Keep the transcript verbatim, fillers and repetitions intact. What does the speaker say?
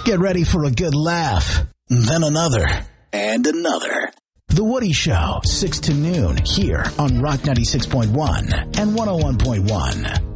Get ready for a good laugh. Then another. And another. The Woody Show, six to noon, here on Rock ninety-six point one and one oh one point one.